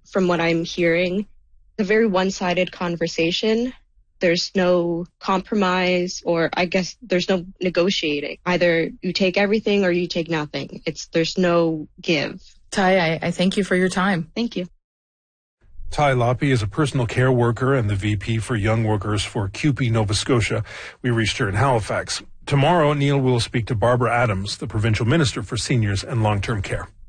from what I'm hearing, it's a very one-sided conversation. There's no compromise, or I guess there's no negotiating. Either you take everything or you take nothing. There's no give. Ty, I thank you for your time. Thank you. Ty Loppe is a personal care worker and the VP for Young Workers for CUPE Nova Scotia. We reached her in Halifax. Tomorrow, Neil will speak to Barbara Adams, the provincial minister for seniors and long-term care.